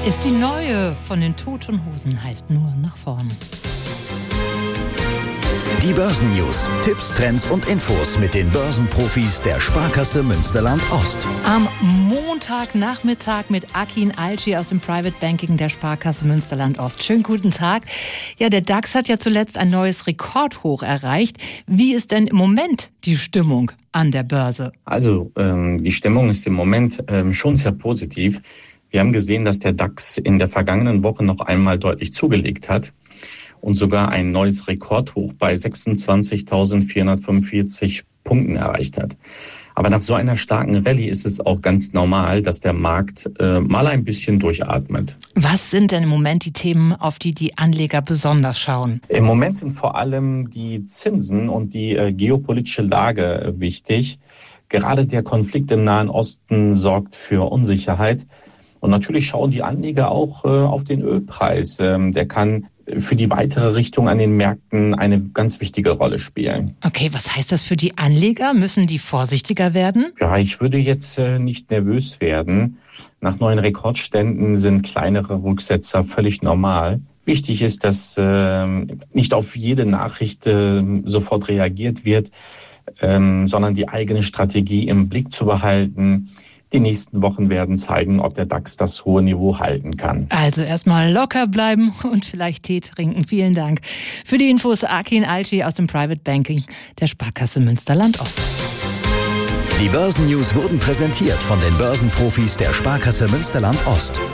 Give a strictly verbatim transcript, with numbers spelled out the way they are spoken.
ist die neue von den Toten Hosen, heißt Nur nach vorn. Die Börsennews, Tipps, Trends und Infos mit den Börsenprofis der Sparkasse Münsterland-Ost. Am Montagnachmittag mit Akin Alci aus dem Private Banking der Sparkasse Münsterland-Ost. Schönen guten Tag. Ja, der DAX hat ja zuletzt ein neues Rekordhoch erreicht. Wie ist denn im Moment die Stimmung an der Börse? Also ähm, die Stimmung ist im Moment ähm, schon sehr positiv. Wir haben gesehen, dass der DAX in der vergangenen Woche noch einmal deutlich zugelegt hat und sogar ein neues Rekordhoch bei sechsundzwanzigtausendvierhundertfünfundvierzig Punkten erreicht hat. Aber nach so einer starken Rallye ist es auch ganz normal, dass der Markt äh, mal ein bisschen durchatmet. Was sind denn im Moment die Themen, auf die die Anleger besonders schauen? Im Moment sind vor allem die Zinsen und die äh, geopolitische Lage äh, wichtig. Gerade der Konflikt im Nahen Osten sorgt für Unsicherheit. Und natürlich schauen die Anleger auch äh, auf den Ölpreis. Ähm, der kann für die weitere Richtung an den Märkten eine ganz wichtige Rolle spielen. Okay, was heißt das für die Anleger? Müssen die vorsichtiger werden? Ja, ich würde jetzt äh, nicht nervös werden. Nach neuen Rekordständen sind kleinere Rücksetzer völlig normal. Wichtig ist, dass äh, nicht auf jede Nachricht äh, sofort reagiert wird, ähm, sondern die eigene Strategie im Blick zu behalten. Die nächsten Wochen werden zeigen, ob der DAX das hohe Niveau halten kann. Also erstmal locker bleiben und vielleicht Tee trinken. Vielen Dank für die Infos. Akin Alci aus dem Private Banking der Sparkasse Münsterland-Ost. Die Börsennews wurden präsentiert von den Börsenprofis der Sparkasse Münsterland-Ost.